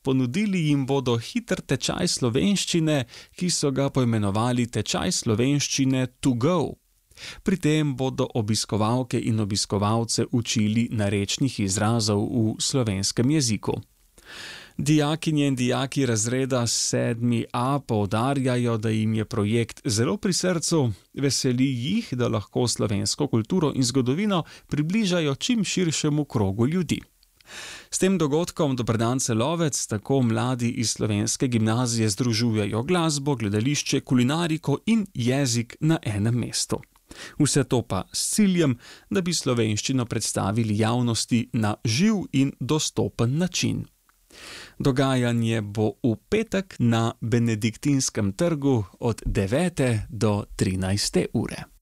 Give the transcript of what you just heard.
ponudili jim bodo hiter tečaj slovenščine, ki so ga poimenovali tečaj slovenščine to go. Pri tem bodo obiskovalke in obiskovalce učili narečnih izrazov v slovenskem jeziku. Dijakinje in dijaki razreda 7A poudarjajo, da jim je projekt zelo pri srcu, veseli jih, da lahko slovensko kulturo in zgodovino približajo čim širšemu krogu ljudi. S tem dogodkom Dober dan Celovec tako mladi iz slovenske gimnazije združujejo glasbo, gledališče, kulinariko in jezik na enem mestu. Vse to pa s ciljem, da bi slovenščino predstavili javnosti na živ in dostopen način. Dogajanje bo v petek na Benediktinskem trgu od 9. do 13. ure.